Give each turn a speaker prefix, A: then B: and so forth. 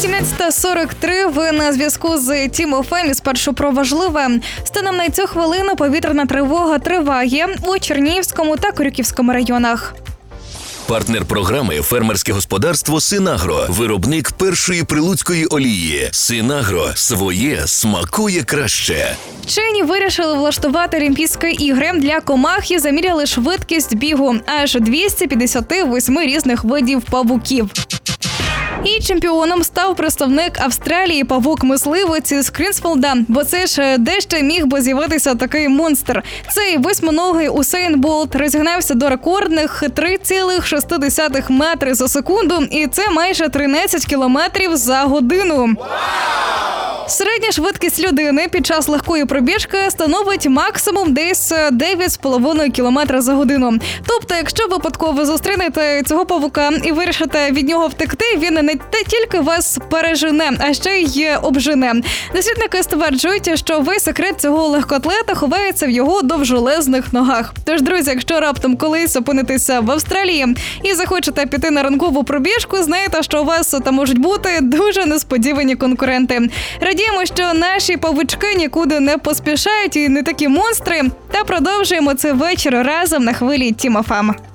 A: 17:43. Ви на зв'язку з Тім ФМ. І спершу про важливе. Станом на цю хвилину повітряна тривога триває у Чернігівському та Корюківському районах.
B: Партнер програми – фермерське господарство «Синагро». Виробник першої прилуцької олії. «Синагро» – своє смакує краще.
A: Вчені вирішили влаштувати Олімпійські ігри для комах і заміряли швидкість бігу аж 258 різних видів павуків. І чемпіоном став представник Австралії павук-мисливець із Крінсфілда, бо це ж дещо міг би з'явитися такий монстр. Цей восьминогий Усейн Болт розігнався до рекордних 3,6 метри за секунду, і це майже 13 кілометрів за годину. Середня швидкість людини під час легкої пробіжки становить максимум десь 9,5 км за годину. Тобто, якщо випадково зустрінете цього павука і вирішите від нього втекти, він не тільки вас пережене, а ще й обжене. Дослідники стверджують, що весь секрет цього легкоатлета ховається в його довжелезних ногах. Тож, друзі, якщо раптом колись опинитеся в Австралії і захочете піти на ранкову пробіжку, знайте, що у вас там можуть бути дуже несподівані конкуренти. Радіємо, що наші павучки нікуди не поспішають і не такі монстри. Та продовжуємо цей вечір разом на хвилі Тім ФМ.